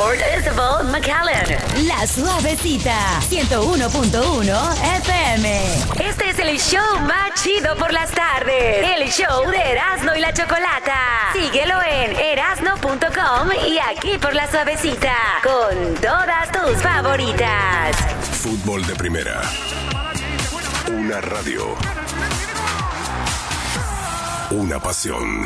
Port Isabel, McAllen. La Suavecita, 101.1 FM. Este es el show más chido por las tardes. El show de Erasmo y la Chocolata. Síguelo en erasmo.com y aquí por La Suavecita. Con todas tus favoritas. Fútbol de primera. Una radio. Una pasión.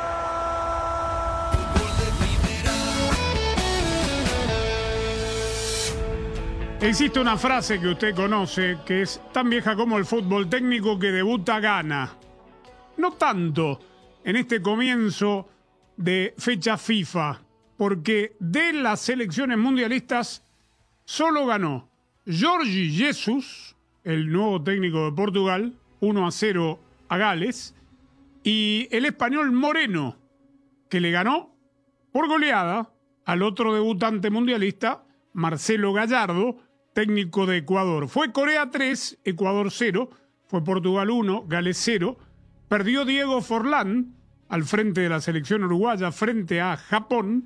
Existe una frase que usted conoce que es tan vieja como el fútbol: técnico que debuta gana. No tanto en este comienzo de fecha FIFA, porque de las selecciones mundialistas solo ganó Jorge Jesus, el nuevo técnico de Portugal, 1-0 a Gales, y el español Moreno, que le ganó por goleada al otro debutante mundialista, Marcelo Gallardo, técnico de Ecuador. Fue Corea 3, Ecuador 0, fue Portugal 1, Gales 0. Perdió Diego Forlán al frente de la selección uruguaya frente a Japón.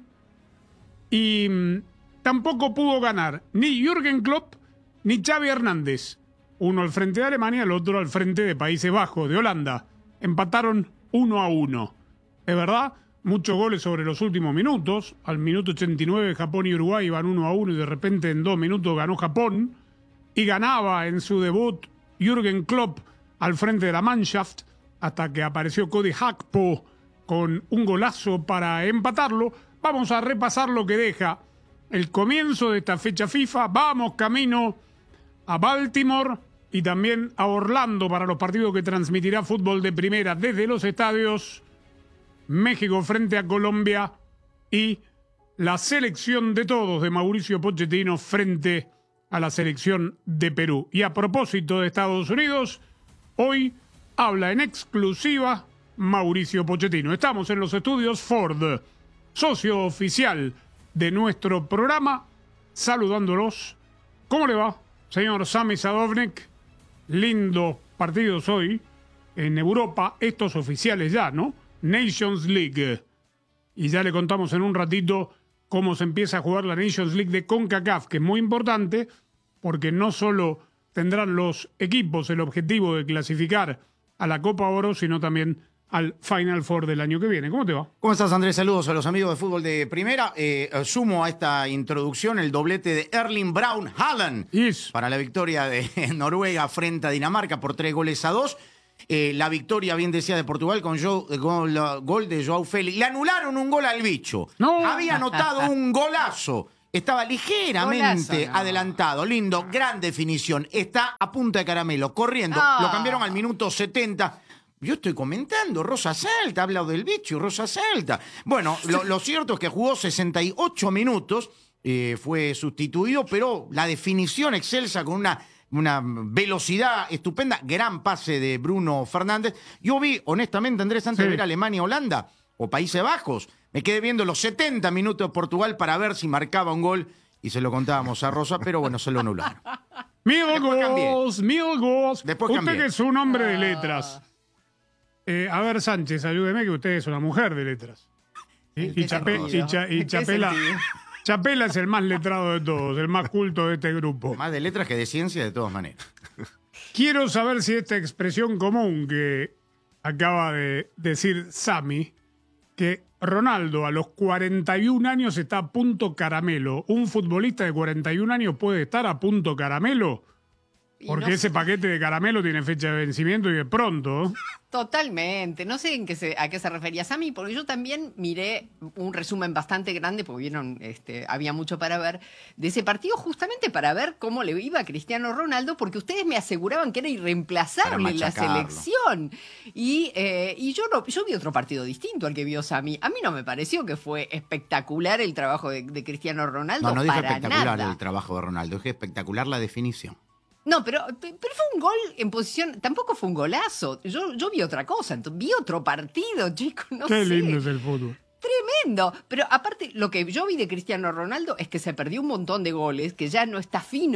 Y tampoco pudo ganar ni Jürgen Klopp ni Xavi Hernández. Uno al frente de Alemania, el otro al frente de Países Bajos, de Holanda. Empataron 1-1. Es verdad, muchos goles sobre los últimos minutos. Al minuto 89 Japón y Uruguay iban 1-1 y de repente en 2 minutos ganó Japón. Y ganaba en su debut Jürgen Klopp al frente de la Mannschaft hasta que apareció Cody Gakpo con un golazo para empatarlo. Vamos a repasar lo que deja el comienzo de esta fecha FIFA. Vamos camino a Baltimore y también a Orlando para los partidos que transmitirá Fútbol de Primera desde los estadios. México frente a Colombia y la selección de todos de Mauricio Pochettino frente a la selección de Perú. Y a propósito de Estados Unidos, hoy habla en exclusiva Mauricio Pochettino. Estamos en los estudios Ford, socio oficial de nuestro programa, saludándolos. ¿Cómo le va, señor Sami Sadovnik? Lindo partidos hoy en Europa, estos oficiales ya, ¿no? Nations League. Y ya le contamos en un ratito cómo se empieza a jugar la Nations League de CONCACAF, que es muy importante porque no solo tendrán los equipos el objetivo de clasificar a la Copa Oro, sino también al Final Four del año que viene. ¿Cómo te va? ¿Cómo estás, Andrés? Saludos a los amigos de Fútbol de Primera. Sumo a esta introducción el doblete de Erling Braut Haaland para la victoria de Noruega frente a Dinamarca por 3-2. La victoria, bien decía, de Portugal con gol de Joao Félix. Le anularon un gol al bicho. No. Había anotado un golazo. Estaba ligeramente adelantado. Lindo, gran definición. Está a punta de caramelo, corriendo. Lo cambiaron al minuto 70. Yo estoy comentando, Rosa Celta, ha hablado del bicho, Rosa Celta. Bueno, lo cierto es que jugó 68 minutos, fue sustituido, pero la definición excelsa con una velocidad estupenda, gran pase de Bruno Fernández. Yo vi, honestamente, Andrés, antes de ver Alemania-Holanda o Países Bajos, me quedé viendo los 70 minutos de Portugal para ver si marcaba un gol y se lo contábamos a Rosa, pero bueno, se lo anularon. Milgos. Después usted cambié. que es un hombre de letras. A ver, Sánchez, ayúdeme, que usted es una mujer de letras. Y Chapela es el más letrado de todos, el más culto de este grupo. Más de letras que de ciencia, de todas maneras. Quiero saber si esta expresión común que acaba de decir Sami, que Ronaldo a los 41 años está a punto caramelo. ¿Un futbolista de 41 años puede estar a punto caramelo? Porque ese paquete de caramelo tiene fecha de vencimiento y de pronto. Totalmente. No sé a qué se refería Sami, porque yo también miré un resumen bastante grande, porque vieron, había mucho para ver, de ese partido, justamente para ver cómo le iba a Cristiano Ronaldo, porque ustedes me aseguraban que era irreemplazable en la selección. Y yo vi otro partido distinto al que vio Sami. A mí no me pareció que fue espectacular el trajo de Cristiano Ronaldo. No dije para espectacular nada. el trabajo de Ronaldo, dije espectacular la definición. No, pero fue un gol en posición, tampoco fue un golazo. Yo vi otra cosa, vi otro partido, chicos, no sé. Qué lindo es el fútbol. Tremendo. Pero aparte, lo que yo vi de Cristiano Ronaldo es que se perdió un montón de goles, que ya no está fino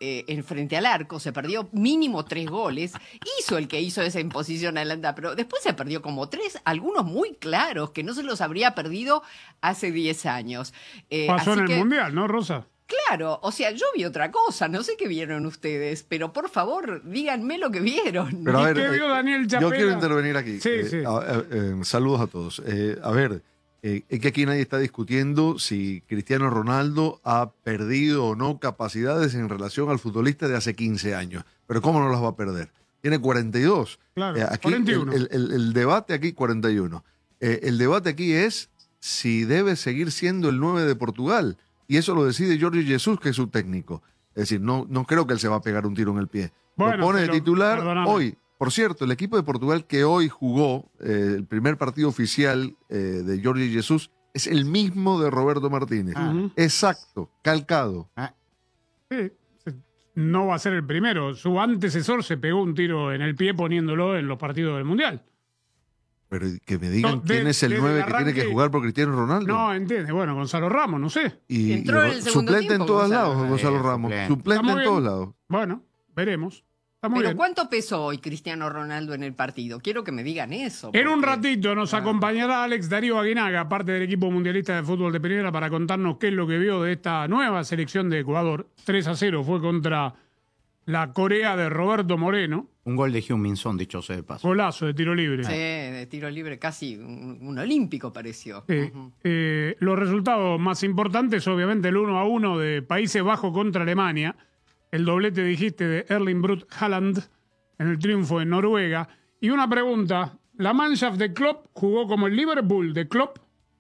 en frente al arco, se perdió mínimo 3 goles, hizo el que hizo esa imposición a Holanda, pero después se perdió como 3, algunos muy claros, que no se los habría perdido hace 10 años. Pasó en el Mundial, ¿no, Rosa? Claro, o sea, yo vi otra cosa, no sé qué vieron ustedes, pero por favor, díganme lo que vieron. Pero a ver, ¿Qué vio Daniel Chapela? Yo quiero intervenir aquí. Sí, sí. Saludos a todos. A ver, es que aquí nadie está discutiendo si Cristiano Ronaldo ha perdido o no capacidades en relación al futbolista de hace 15 años. Pero ¿cómo no las va a perder? Tiene 42. Claro, Aquí 41. El debate aquí, 41. El debate aquí es si debe seguir siendo el 9 de Portugal. Y eso lo decide Jorge Jesus, que es su técnico. Es decir, no creo que él se va a pegar un tiro en el pie. Bueno, lo pone de titular perdóname. hoy. Por cierto, el equipo de Portugal que hoy jugó el primer partido oficial de Jorge Jesus es el mismo de Roberto Martínez. Exacto, calcado. Sí, no va a ser el primero. Su antecesor se pegó un tiro en el pie poniéndolo en los partidos del Mundial. Pero que me digan No, quién es el desde 9 el que tiene que arranque- jugar por Cristiano Ronaldo. No, entiende. Bueno, Gonzalo Ramos, no sé. Entró en el segundo suplente tiempo, en todos Gonzalo. lados, Gonzalo Ramos. Suplente. Suplente Está en muy todos bien. lados. Bueno, veremos. Está muy Pero bien. ¿cuánto pesó hoy Cristiano Ronaldo en el partido? Quiero que me digan eso. En un porque- ratito nos acompañará Alex Darío Aguinaga, parte del equipo mundialista de fútbol de primera, para contarnos qué es lo que vio de esta nueva selección de Ecuador. 3-0 fue contra la Corea de Roberto Moreno. Un gol de Heung-min Son, dicho sea de paso. Golazo de tiro libre. Sí, de tiro libre, casi un olímpico pareció. Sí. Ujú. Los resultados más importantes, obviamente, el 1-1 de Países Bajos contra Alemania. El doblete, dijiste, de Erling Braut Haaland en el triunfo en Noruega. Y una pregunta. ¿La Mannschaft de Klopp jugó como el Liverpool de Klopp?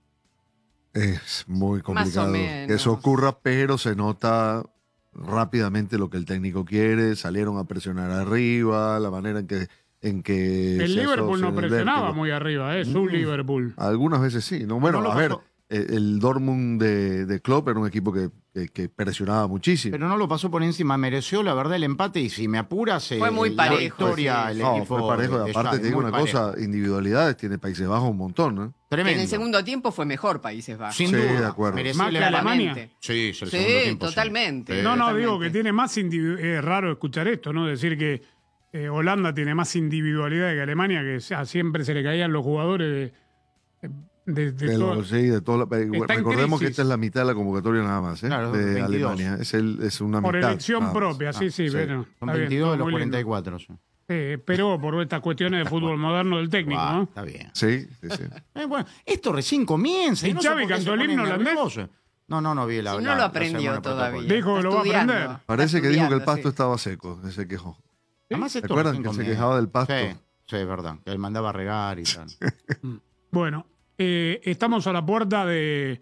Es muy complicado menos. que eso ocurra, pero se nota rápidamente lo que el técnico quiere. Salieron a presionar arriba, la manera en que El se Liverpool no asocian, el presionaba vértigo. muy arriba, ¿eh? Su Liverpool. Algunas veces sí. ¿no? Bueno, No lo a ver, pasó. el Dortmund de Klopp era un equipo que presionaba muchísimo. Pero no lo pasó por encima, mereció la verdad el empate y si me apuras Fue muy la parejo, victoria, sí. el No, equipo fue parejo. de Aparte Xavi, te digo muy una parejo. cosa, individualidades tiene Países Bajos un montón, ¿no? Tremendo. En el segundo tiempo fue mejor Países Bajos. Sin Sí, duda. de acuerdo. Mereció Más que la- Alemania. Sí, sí, el Sí, segundo tiempo, totalmente. No, Totalmente. digo que tiene más individualidad. Es raro escuchar esto, ¿no? Decir que Holanda tiene más individualidad que Alemania, que siempre se le caían los jugadores de todo. Sí, de todo. Recordemos que crisis. esta es la mitad de la convocatoria nada más, ¿eh? Claro, de 22. Alemania. Es una Por mitad. elección nada más. propia, sí, sí. bueno. Son está bien, 22 de todo los muy lindo. 44. Sí. Pero por estas cuestiones de fútbol moderno del técnico, Ah, ¿no? está bien. Sí, sí, sí. Bueno, esto recién comienza. ¿Y no sé Xavi por qué se cantó el ponen himno holandés? nerviosos. No vi la Si no la- lo la aprendió semana todavía. protocolo. Dijo que lo va a Estudiando. aprender. Parece que dijo que el Estudiando, pasto sí. estaba seco, se quejó. Además, ¿Se esto acuerdan recién que se comienza. quejaba del pasto? Sí, es verdad. Que él mandaba a regar y tal. Bueno, estamos a la puerta de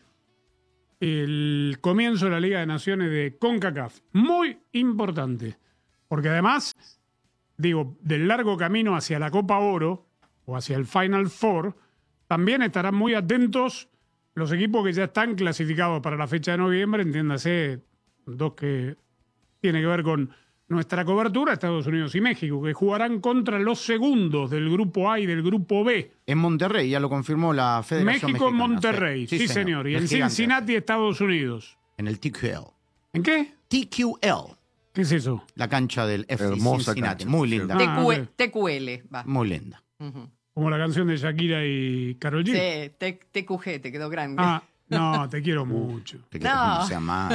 el comienzo de la Liga de Naciones de CONCACAF. Muy importante, porque además, digo, del largo camino hacia la Copa Oro o hacia el Final Four, también estarán muy atentos los equipos que ya están clasificados para la fecha de noviembre, entiéndase, dos que tiene que ver con nuestra cobertura, Estados Unidos y México, que jugarán contra los segundos del grupo A y del grupo B. En Monterrey, ya lo confirmó la Federación México en Mexicana. Monterrey, sí, señor. Y El en gigante. Cincinnati, Estados Unidos. En el TQL. ¿En qué? TQL. ¿Qué es eso? La cancha del FC Hermosa Cincinnati. cancha, Muy por linda. Ah, ok. TQL, va. Muy linda. Ujú. Como la canción de Shakira y Karol G. Sí, TQG, te quedó grande. Ah, no, te quiero mucho. Te quiero No. que no sea mal.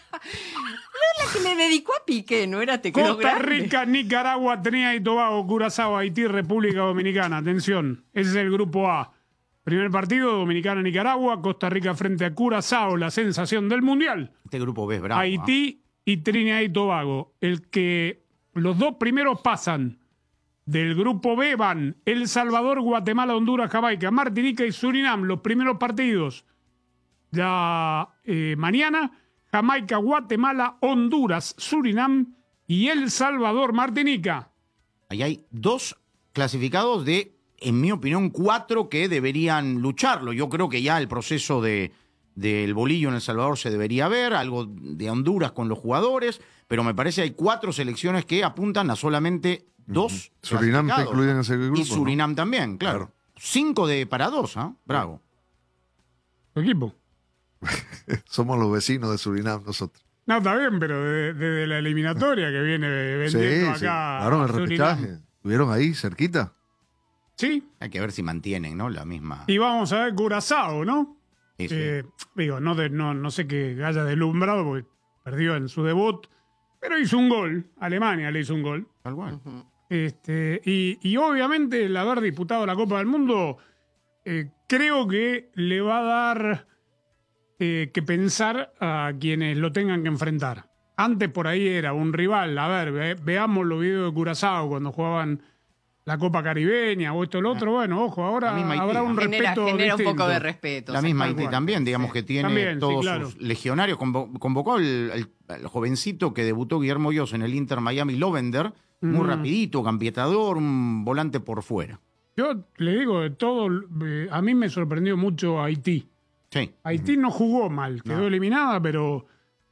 La que le dedicó a Piqué, ¿no era te quedó Costa grande? Rica, Nicaragua, Trinidad y Tobago, Curazao, Haití, República Dominicana. Atención, ese es el grupo A. Primer partido, Dominicana-Nicaragua, Costa Rica frente a Curazao, la sensación del Mundial. Este grupo B es bravo. Haití y Trinidad y Tobago. Los dos primeros pasan del grupo B van El Salvador, Guatemala, Honduras, Jamaica, Martinica y Surinam. Los primeros partidos ya mañana. Jamaica, Guatemala, Honduras, Surinam y El Salvador, Martinica. Ahí hay 2 clasificados de, en mi opinión, 4 que deberían lucharlo. Yo creo que ya el proceso del bolillo en El Salvador se debería ver, algo de Honduras con los jugadores, pero me parece que hay 4 selecciones que apuntan a solamente 2. Surinam está incluido en ese grupo, Y Surinam también, claro. 5 para 2, ¿ah? Bravo. ¿Tu equipo? Somos los vecinos de Surinam nosotros. No, está bien, pero desde la eliminatoria que viene vendiendo acá. Claro, el repechaje. ¿Estuvieron ahí cerquita? Sí. Hay que ver si mantienen, ¿no? La misma. Y vamos a ver Curazao, ¿no? Sí. Digo, no sé qué haya deslumbrado porque perdió en su debut, pero hizo un gol. Alemania le hizo un gol. Tal cual. Y obviamente el haber disputado la Copa del Mundo creo que le va a dar que pensar a quienes lo tengan que enfrentar. Antes por ahí era un rival. A ver, veamos los videos de Curazao cuando jugaban la Copa Caribeña o esto o lo otro. Bueno, ojo, ahora habrá un respeto genera distinto. un poco de respeto. La misma Haití también, digamos que tiene También, todos claro. sus legionarios. Convocó al jovencito que debutó Guillermo Yos en el Inter Miami, Lovender, muy rapidito, gambietador, un volante por fuera. Yo le digo de todo, a mí me sorprendió mucho Haití. Sí. Haití no jugó mal, quedó eliminada, pero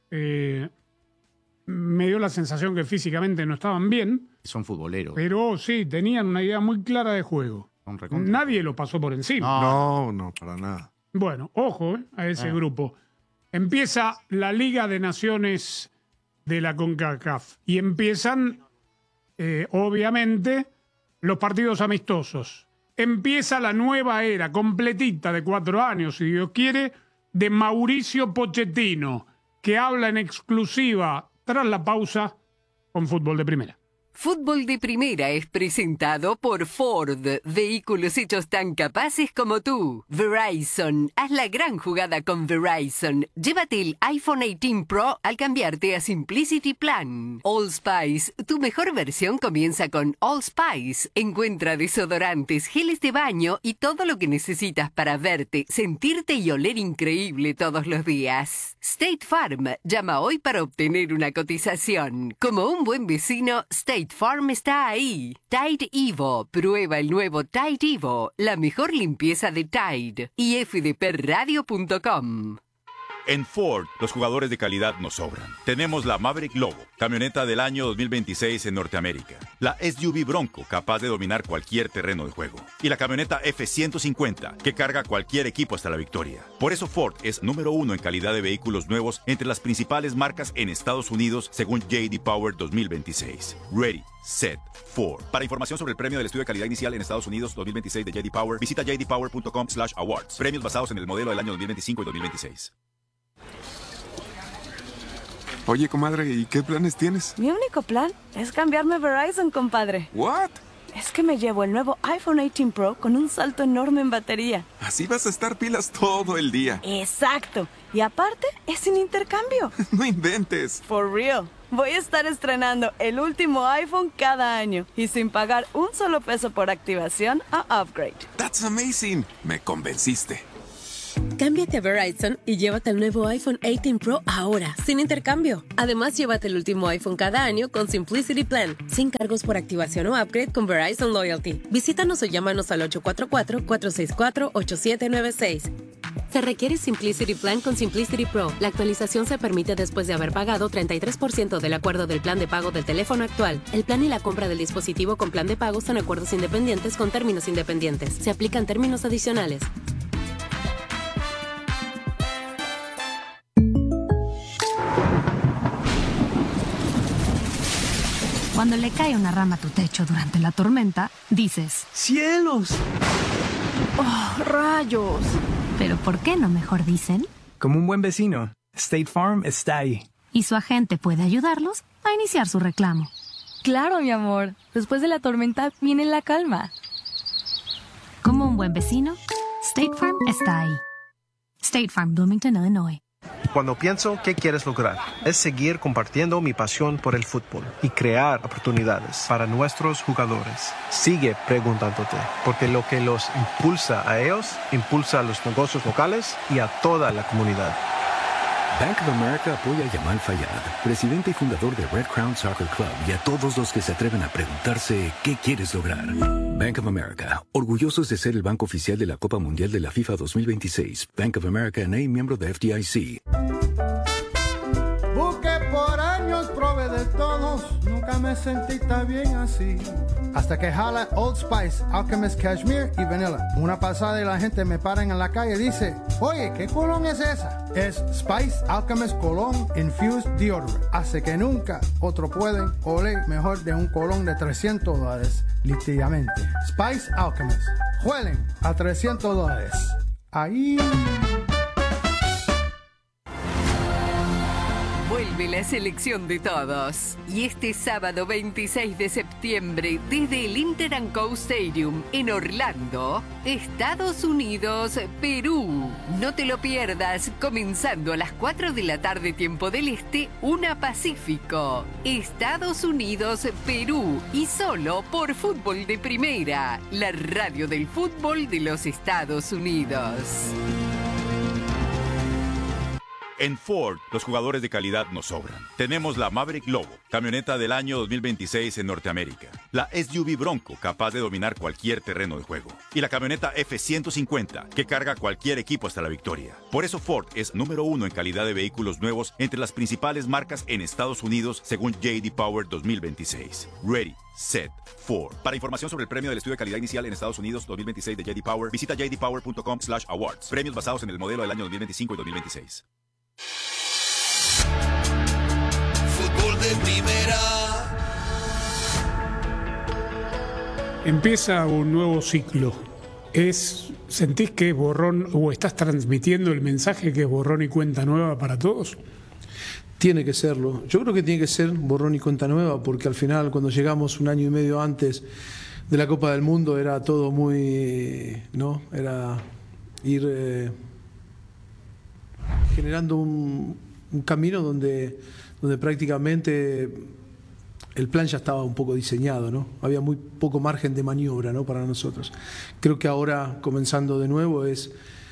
me dio la sensación que físicamente no estaban bien. Son futboleros. Pero sí, tenían una idea muy clara de juego. Nadie lo pasó por encima. No, para nada. Bueno, ojo a ese grupo. Empieza la Liga de Naciones de la CONCACAF y empiezan, obviamente, los partidos amistosos. Empieza la nueva era completita de 4 años, si Dios quiere, de Mauricio Pochettino, que habla en exclusiva tras la pausa con Fútbol de Primera. Fútbol de Primera es presentado por Ford, vehículos hechos tan capaces como tú. Verizon, haz la gran jugada con Verizon. Llévate el iPhone 18 Pro al cambiarte a Simplicity Plan. Allspice, tu mejor versión comienza con Allspice. Encuentra desodorantes, geles de baño y todo lo que necesitas para verte, sentirte y oler increíble todos los días. State Farm, llama hoy para obtener una cotización. Como un buen vecino, State Farm está ahí. Tide Evo. Prueba el nuevo Tide Evo. La mejor limpieza de Tide. Y fdpradio.com. En Ford, los jugadores de calidad nos sobran. Tenemos la Maverick Lobo, camioneta del año 2026 en Norteamérica. La SUV Bronco, capaz de dominar cualquier terreno de juego. Y la camioneta F-150, que carga cualquier equipo hasta la victoria. Por eso Ford es número 1 en calidad de vehículos nuevos entre las principales marcas en Estados Unidos, según J.D. Power 2026. Ready, Set, Ford. Para información sobre el premio del estudio de calidad inicial en Estados Unidos 2026 de J.D. Power, visita jdpower.com/awards. Premios basados en el modelo del año 2025 y 2026. Oye, comadre, ¿y qué planes tienes? Mi único plan es cambiarme a Verizon, compadre. ¿What? Es que me llevo el nuevo iPhone 18 Pro con un salto enorme en batería. Así vas a estar pilas todo el día. Exacto. Y aparte, es sin intercambio. No inventes. For real. Voy a estar estrenando el último iPhone cada año y sin pagar un solo peso por activación o upgrade. That's amazing. Me convenciste. Cámbiate a Verizon y llévate el nuevo iPhone 18 Pro ahora, sin intercambio. Además, llévate el último iPhone cada año con Simplicity Plan, sin cargos por activación o upgrade con Verizon Loyalty. Visítanos o llámanos al 844-464-8796. Se requiere Simplicity Plan con Simplicity Pro. La actualización se permite después de haber pagado 33% del acuerdo del plan de pago del teléfono actual. El plan y la compra del dispositivo con plan de pago son acuerdos independientes con términos independientes. Se aplican términos adicionales. Cuando le cae una rama a tu techo durante la tormenta, dices ¡cielos! ¡Oh, rayos! Pero ¿por qué no mejor dicen? Como un buen vecino, State Farm está ahí. Y su agente puede ayudarlos a iniciar su reclamo. Claro, mi amor. Después de la tormenta viene la calma. Como un buen vecino, State Farm está ahí. State Farm, Bloomington, Illinois. Cuando pienso qué quieres lograr, es seguir compartiendo mi pasión por el fútbol y crear oportunidades para nuestros jugadores. Sigue preguntándote, porque lo que los impulsa a ellos, impulsa a los negocios locales y a toda la comunidad. Bank of America apoya a Yamal Fayyad, presidente y fundador de Red Crown Soccer Club, y a todos los que se atreven a preguntarse ¿qué quieres lograr? Bank of America, orgullosos de ser el banco oficial de la Copa Mundial de la FIFA 2026. Bank of America N.A., miembro de FDIC. Buque por años prove de todo Dios, nunca me sentí tan bien así. Hasta que jala Old Spice, Alchemist Cashmere y Vanilla. Una pasada y la gente me para en la calle y dice, oye, ¿qué colón es esa? Es Spice Alchemist Cologne Infused Deodorant. Hace que nunca otro pueden oler mejor de un colón de $300, literalmente. Spice Alchemist. Huelen a $300. Ahí. Vuelve la selección de todos. Y este sábado 26 de septiembre, desde el Inter & Co Stadium en Orlando, Estados Unidos, Perú. No te lo pierdas, comenzando a las 4 de la tarde tiempo del Este, 1 Pacífico. Estados Unidos, Perú. Y solo por Fútbol de Primera, la radio del fútbol de los Estados Unidos. En Ford, los jugadores de calidad nos sobran. Tenemos la Maverick Lobo, camioneta del año 2026 en Norteamérica. La SUV Bronco, capaz de dominar cualquier terreno de juego. Y la camioneta F-150, que carga cualquier equipo hasta la victoria. Por eso Ford es número 1 en calidad de vehículos nuevos entre las principales marcas en Estados Unidos, según J.D. Power 2026. Ready, Set, Ford. Para información sobre el premio del estudio de calidad inicial en Estados Unidos 2026 de J.D. Power, visita jdpower.com/awards. Premios basados en el modelo del año 2025 y 2026. Fútbol de Primera. Empieza un nuevo ciclo. ¿Sentís que es borrón o estás transmitiendo el mensaje que es borrón y cuenta nueva para todos? Tiene que serlo. Yo creo que tiene que ser borrón y cuenta nueva, porque al final, cuando llegamos un año y medio antes de la Copa del Mundo, era todo muy, ¿no? Era ir generando un camino donde prácticamente el plan ya estaba un poco diseñado, ¿no? Había muy poco margen de maniobra, ¿no?, para nosotros. Creo que ahora, comenzando de nuevo, es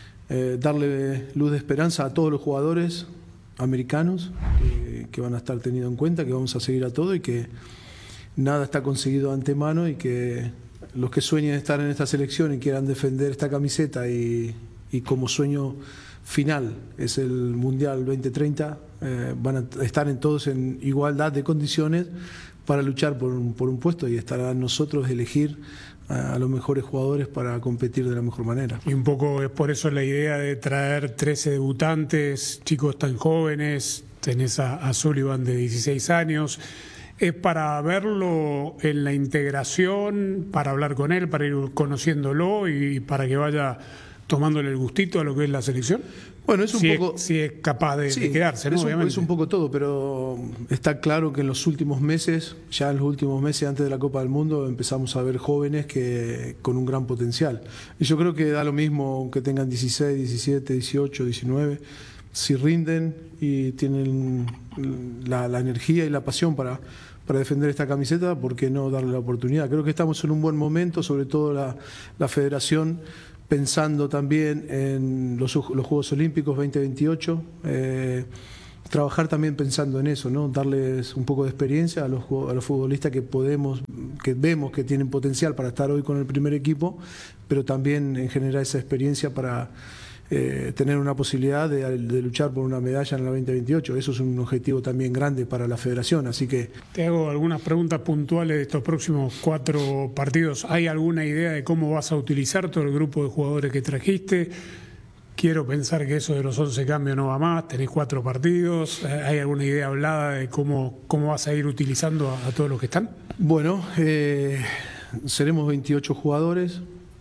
darle luz de esperanza a todos los jugadores americanos que van a estar tenidos en cuenta, que vamos a seguir a todo y que nada está conseguido de antemano, y que los que sueñen estar en esta selección y quieran defender esta camiseta y como sueño final es el Mundial 2030, van a estar todos en igualdad de condiciones para luchar por un puesto, y estará a nosotros elegir a los mejores jugadores para competir de la mejor manera. Y un poco es por eso la idea de traer 13 debutantes, chicos tan jóvenes. Tenés a Sullivan de 16 años. ¿Es para verlo en la integración, para hablar con él, para ir conociéndolo y para que vaya tomándole el gustito a lo que es la selección? Bueno, es un poco... si es capaz de quedarse, ¿no? Obviamente. Es un poco todo, pero está claro que en los últimos meses, ya en los últimos meses antes de la Copa del Mundo, empezamos a ver jóvenes con un gran potencial. Y yo creo que da lo mismo que tengan 16, 17, 18, 19, si rinden y tienen la energía y la pasión para defender esta camiseta, ¿por qué no darle la oportunidad? Creo que estamos en un buen momento, sobre todo la federación, pensando también en los Juegos Olímpicos 2028, trabajar también pensando en eso, ¿no? Darles un poco de experiencia a los futbolistas que vemos que tienen potencial para estar hoy con el primer equipo, pero también en generar esa experiencia para tener una posibilidad de luchar por una medalla en la 2028. Eso es un objetivo también grande para la federación, así que... Te hago algunas preguntas puntuales de estos próximos 4 partidos. ¿Hay alguna idea de cómo vas a utilizar todo el grupo de jugadores que trajiste? Quiero pensar que eso de los 11 cambios no va más, tenés 4 partidos. ¿Hay alguna idea hablada de cómo vas a ir utilizando a todos los que están? Bueno, seremos 28 jugadores,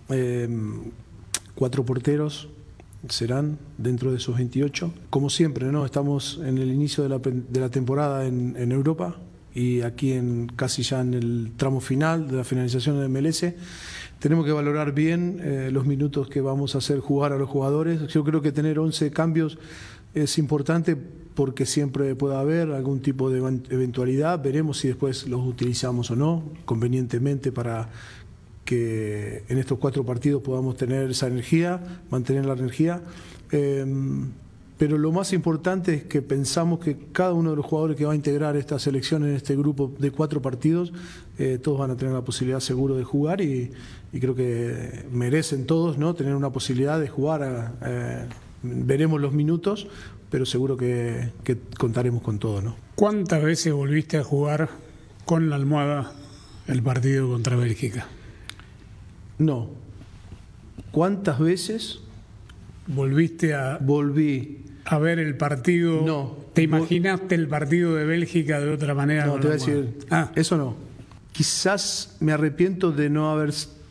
4 porteros serán dentro de esos 28. Como siempre, ¿no? Estamos en el inicio de la temporada en Europa, y aquí casi ya en el tramo final de la finalización del MLS. Tenemos que valorar bien los minutos que vamos a hacer jugar a los jugadores. Yo creo que tener 11 cambios es importante, porque siempre puede haber algún tipo de eventualidad. Veremos si después los utilizamos o no, convenientemente, para que en estos 4 partidos podamos tener esa energía, mantener la energía. Pero lo más importante es que pensamos que cada uno de los jugadores que va a integrar esta selección en este grupo de 4 partidos, todos van a tener la posibilidad seguro de jugar, y creo que merecen todos, ¿no?, tener una posibilidad de jugar. Veremos los minutos, pero seguro que contaremos con todo, ¿no? ¿Cuántas veces volviste a jugar con la almohada el partido contra Bélgica? No. ¿Cuántas veces volví a ver el partido? No. ¿Te imaginaste el partido de Bélgica de otra manera? No, te voy a decir, eso no. Quizás me arrepiento de no haber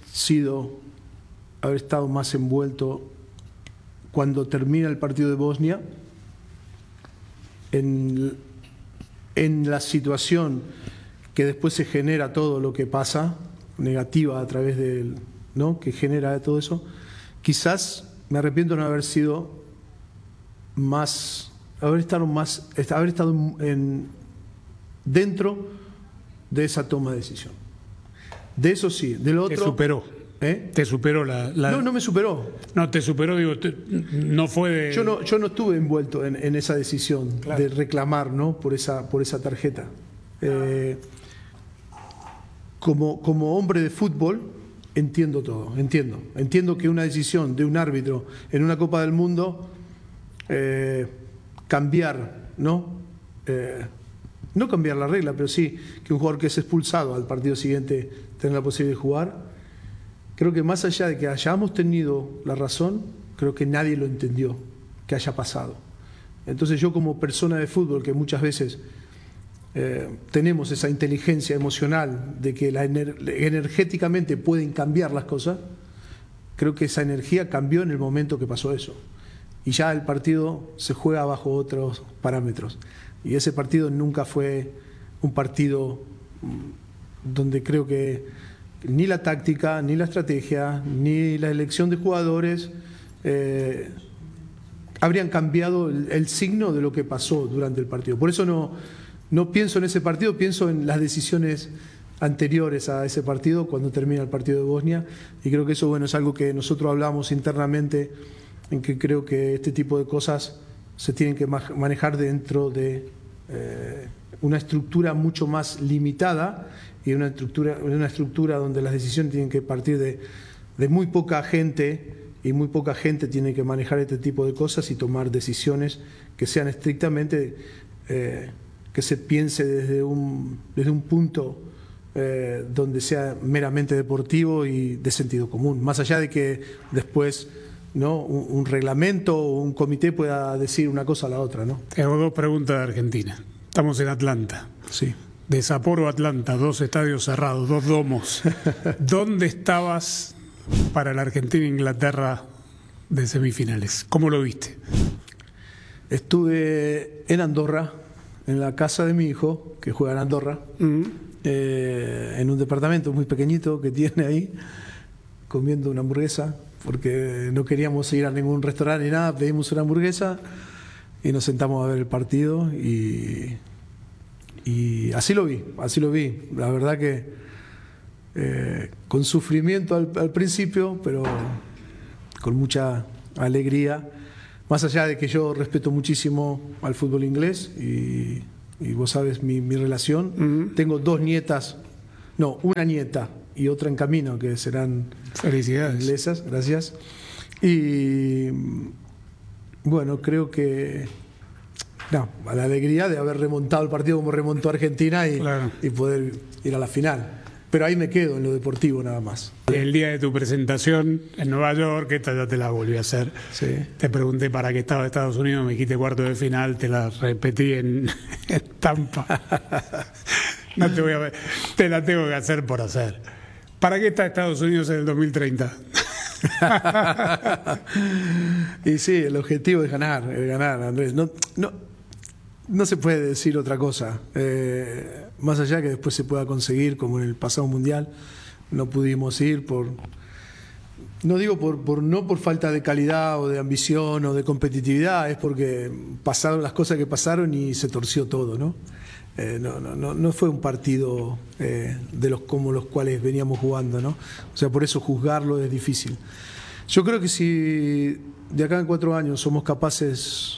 estado más envuelto cuando termina el partido de Bosnia en la situación que después se genera todo lo que pasa, negativa a través del, ¿no?, que genera todo eso. Quizás me arrepiento de no haber sido más, haber estado dentro de esa toma de decisión. De eso sí, del otro. ¿Te superó? ¿Te superó la...? No me superó. No, te superó, digo, no fue de... Yo no estuve envuelto en esa decisión de reclamar, ¿no?, por esa tarjeta. Como hombre de fútbol entiendo todo, entiendo que una decisión de un árbitro en una Copa del Mundo, cambiar, ¿no? No cambiar la regla, pero sí que un jugador que es expulsado al partido siguiente tenga la posibilidad de jugar. Creo que más allá de que hayamos tenido la razón, creo que nadie lo entendió que haya pasado. Entonces yo, como persona de fútbol, que muchas veces tenemos esa inteligencia emocional de que energéticamente pueden cambiar las cosas, creo que esa energía cambió en el momento que pasó eso. Y ya el partido se juega bajo otros parámetros. Y ese partido nunca fue un partido donde creo que ni la táctica, ni la estrategia, ni la elección de jugadores habrían cambiado el signo de lo que pasó durante el partido. Por eso no pienso en ese partido, pienso en las decisiones anteriores a ese partido, cuando termina el partido de Bosnia, y creo que eso, bueno, es algo que nosotros hablamos internamente, en que creo que este tipo de cosas se tienen que manejar dentro de una estructura mucho más limitada, y una estructura donde las decisiones tienen que partir de muy poca gente, y muy poca gente tiene que manejar este tipo de cosas y tomar decisiones que sean estrictamente, que se piense desde un punto donde sea meramente deportivo y de sentido común, más allá de que después, ¿no?, un reglamento o un comité pueda decir una cosa a la otra, ¿no? Te hago dos preguntas de Argentina. Estamos en Atlanta. Sí. De Sapporo a Atlanta, 2 estadios cerrados, 2 domos. ¿Dónde estabas para la Argentina-Inglaterra de semifinales? ¿Cómo lo viste? Estuve en Andorra, en la casa de mi hijo, que juega en Andorra, en un departamento muy pequeñito que tiene ahí, comiendo una hamburguesa, porque no queríamos ir a ningún restaurante ni nada, pedimos una hamburguesa y nos sentamos a ver el partido, y así lo vi. La verdad que con sufrimiento al principio, pero con mucha alegría, más allá de que yo respeto muchísimo al fútbol inglés, y vos sabes mi relación. Tengo 2 nietas, no, una nieta y otra en camino, que serán felicidades inglesas, gracias. Y bueno, creo que a la alegría de haber remontado el partido como remontó Argentina y poder ir a la final. Pero ahí me quedo en lo deportivo nada más. El día de tu presentación en Nueva York, esta ya te la volví a hacer. Sí. Te pregunté para qué estaba Estados Unidos, me dijiste cuarto de final, te la repetí en Tampa. No te voy a ver, te la tengo que hacer por hacer. ¿Para qué está Estados Unidos en el 2030? Y sí, el objetivo es ganar, Andrés. No se puede decir otra cosa. Más allá que después se pueda conseguir, como en el pasado mundial, no pudimos ir no digo no por falta de calidad o de ambición o de competitividad, es porque pasaron las cosas que pasaron y se torció todo, ¿no? No fue un partido como los cuales veníamos jugando, ¿no? O sea, por eso juzgarlo es difícil. Yo creo que si de acá en 4 años somos capaces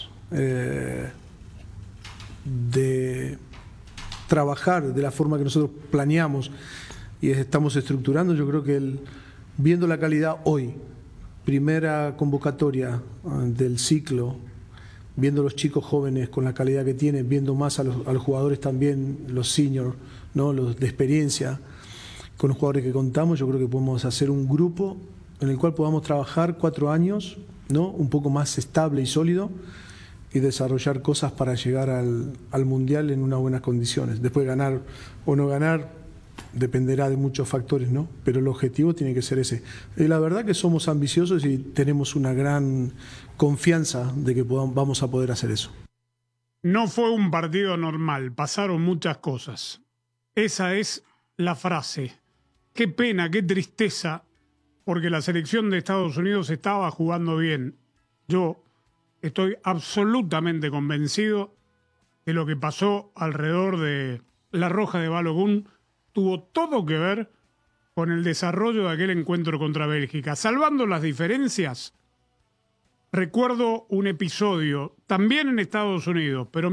de trabajar de la forma que nosotros planeamos y estamos estructurando, yo creo que viendo la calidad hoy, primera convocatoria del ciclo, viendo los chicos jóvenes con la calidad que tienen, viendo más a los jugadores también, los seniors, ¿no? Los de experiencia, con los jugadores que contamos, yo creo que podemos hacer un grupo en el cual podamos trabajar 4 años, ¿no? Un poco más estable y sólido, y desarrollar cosas para llegar al Mundial en unas buenas condiciones. Después ganar o no ganar dependerá de muchos factores, ¿no? Pero el objetivo tiene que ser ese. Y la verdad que somos ambiciosos y tenemos una gran confianza de que vamos a poder hacer eso. No fue un partido normal, pasaron muchas cosas. Esa es la frase. Qué pena, qué tristeza, porque la selección de Estados Unidos estaba jugando bien. Yo estoy absolutamente convencido que lo que pasó alrededor de la Roja de Balogun tuvo todo que ver con el desarrollo de aquel encuentro contra Bélgica. Salvando las diferencias, recuerdo un episodio, también en Estados Unidos, pero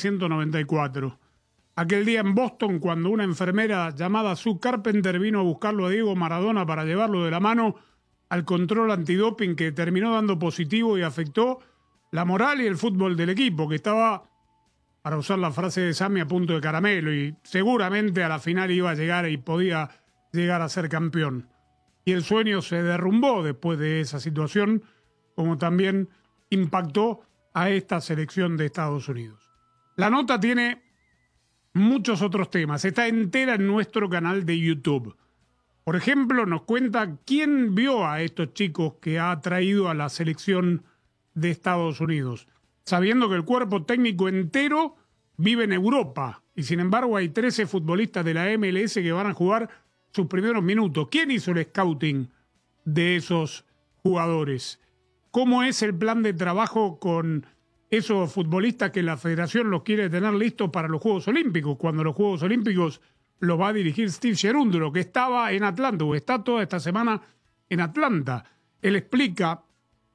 1994. Aquel día en Boston, cuando una enfermera llamada Sue Carpenter vino a buscarlo a Diego Maradona para llevarlo de la mano al control antidoping, que terminó dando positivo y afectó la moral y el fútbol del equipo, que estaba, para usar la frase de Sammy, a punto de caramelo, y seguramente a la final iba a llegar y podía llegar a ser campeón. Y el sueño se derrumbó después de esa situación, como también impactó a esta selección de Estados Unidos. La nota tiene muchos otros temas, está entera en nuestro canal de YouTube. Por ejemplo, nos cuenta quién vio a estos chicos que ha traído a la selección de Estados Unidos, sabiendo que el cuerpo técnico entero vive en Europa y sin embargo hay 13 futbolistas de la MLS que van a jugar sus primeros minutos. ¿Quién hizo el scouting de esos jugadores? ¿Cómo es el plan de trabajo con esos futbolistas que la federación los quiere tener listos para los Juegos Olímpicos, cuando los Juegos Olímpicos los va a dirigir Steve Cherundolo, que estaba en Atlanta o está toda esta semana en Atlanta? Él explica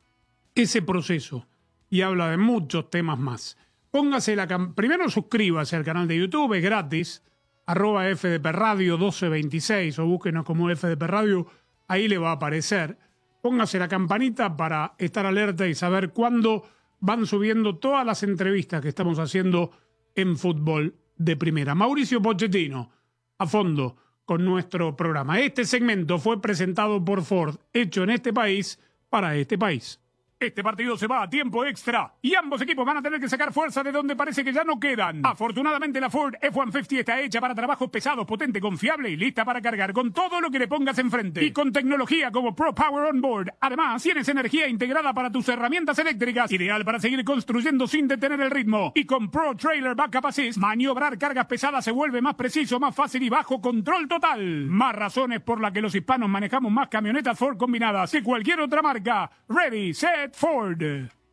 ese proceso y habla de muchos temas más. Primero suscríbase al canal de YouTube, es gratis, @FDP Radio 1226, o búsquenos como FDP Radio, ahí le va a aparecer. Póngase la campanita para estar alerta y saber cuándo van subiendo todas las entrevistas que estamos haciendo en Fútbol de Primera. Mauricio Pochettino, a fondo con nuestro programa. Este segmento fue presentado por Ford, hecho en este país, para este país. Este partido se va a tiempo extra y ambos equipos van a tener que sacar fuerza de donde parece que ya no quedan. Afortunadamente la Ford F-150 está hecha para trabajos pesados, potente, confiable y lista para cargar con todo lo que le pongas enfrente. Y con tecnología como Pro Power On Board. Además, tienes energía integrada para tus herramientas eléctricas, ideal para seguir construyendo sin detener el ritmo. Y con Pro Trailer Backup Assist, maniobrar cargas pesadas se vuelve más preciso, más fácil y bajo control total. Más razones por las que los hispanos manejamos más camionetas Ford combinadas que cualquier otra marca. Ready, set, Ford.